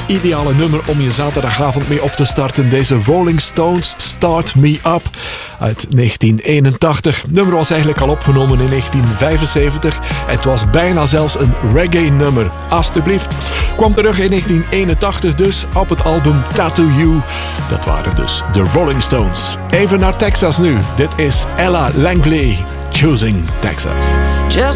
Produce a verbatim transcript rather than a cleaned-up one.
ideale nummer om je zaterdagavond mee op te starten. Deze Rolling Stones Start Me Up uit negentien eenentachtig. Het nummer was eigenlijk al opgenomen in negentien vijfenzeventig. Het was bijna zelfs een reggae-nummer. Alsjeblieft. Kwam terug in negentien eenentachtig dus op het album Tattoo You. Dat waren dus de Rolling Stones. Even naar Texas nu. Dit is Ella Langley, Choosing Texas. Just